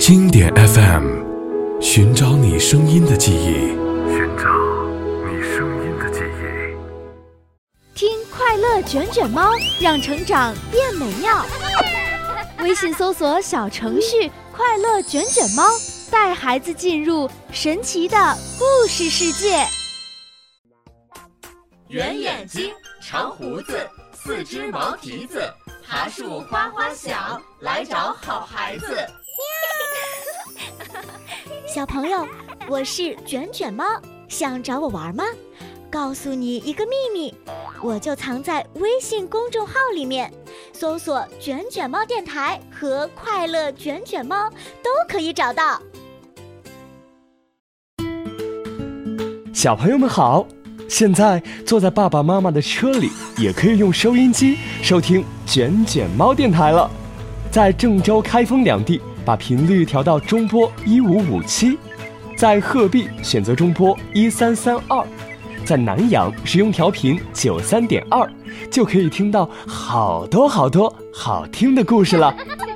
经典 FM， 寻找你声音的记忆， 寻找你声音的记忆。 听快乐卷卷猫，让成长变美妙。微信搜索小程序快乐卷卷猫，带孩子进入神奇的故事世界。 圆眼睛，长胡子，四只毛蹄子，爬树花花小，来找好孩子。 小朋友，我是卷卷猫，想找我玩吗？告诉你一个秘密，我就藏在微信公众号里面，搜索卷卷猫电台和快乐卷卷猫都可以找到。 小朋友们好，现在坐在爸爸妈妈的车里，也可以用收音机收听卷卷猫电台了。在郑州、开封两地把频率调到中波1557，在鹤壁选择中波1332，在南阳使用调频93.2，就可以听到好多好听的故事了。